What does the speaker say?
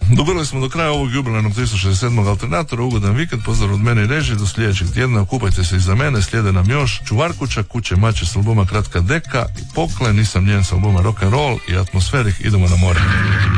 Dobrili smo do kraja ovog jubilejnog 367. alternatora. Ugodan vikend, pozdrav od mene i režije, do sljedećeg tjedna. Okupajte se iza mene, slijede nam još Čuvarkuća, Kuće mače s albuma Kratka deka i Pokle, Nisam njen s albuma Rock and Roll i Atmosferik, idemo na more.